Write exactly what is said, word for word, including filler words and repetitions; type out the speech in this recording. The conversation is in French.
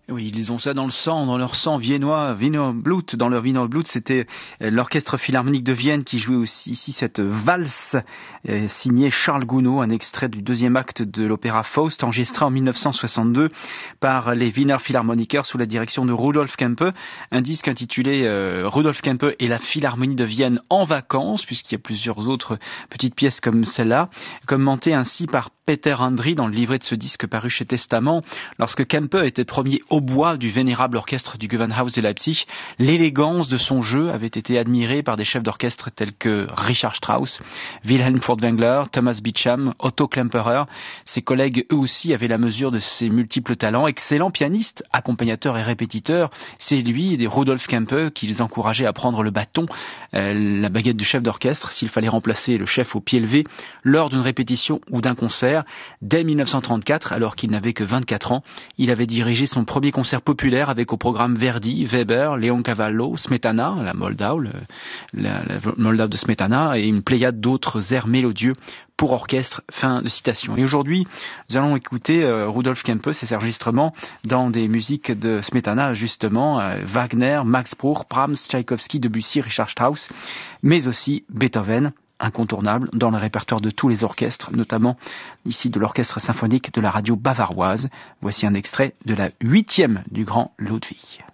Oui, ils ont ça dans le sang, dans leur sang viennois, Wiener Blut, dans leur Wiener Blut, c'était l'orchestre philharmonique de Vienne qui jouait aussi ici cette valse euh, signée Charles Gounod, un extrait du deuxième acte de l'opéra Faust, enregistré en mille neuf cent soixante-deux par les Wiener Philharmoniker sous la direction de Rudolf Kempe, un disque intitulé euh, Rudolf Kempe et la Philharmonie de Vienne en vacances, puisqu'il y a plusieurs autres petites pièces comme celle-là, commenté ainsi par Peter Andri dans le livret de ce disque paru chez Testament. Lorsque Kempe était premier hautbois du vénérable orchestre du Gewandhaus de Leipzig, l'élégance de son jeu avait été admirée par des chefs d'orchestre tels que Richard Strauss, Wilhelm Furtwängler, Thomas Beecham, Otto Klemperer. Ses collègues, eux aussi, avaient la mesure de ses multiples talents. Excellent pianiste, accompagnateur et répétiteur, c'est lui, des Rudolf Kempe, qui les encourageait à prendre le bâton, euh, la baguette du chef d'orchestre, s'il fallait remplacer le chef au pied levé, lors d'une répétition ou d'un concert. Dès mille neuf cent trente-quatre, alors qu'il n'avait que vingt-quatre ans, il avait dirigé son premier concert populaire avec au programme Verdi, Weber, Leoncavallo, Smetana, la Moldau, le, la, la Moldau de Smetana, et une pléiade d'autres airs mélodieux pour orchestre. Fin de citation. Et aujourd'hui, nous allons écouter euh, Rudolf Kempe, ses enregistrements dans des musiques de Smetana, justement, euh, Wagner, Max Bruch, Brahms, Tchaïkovski, Debussy, Richard Strauss, mais aussi Beethoven, incontournable dans le répertoire de tous les orchestres, notamment ici de l'orchestre symphonique de la radio bavaroise. Voici un extrait de la huitième du grand Ludwig.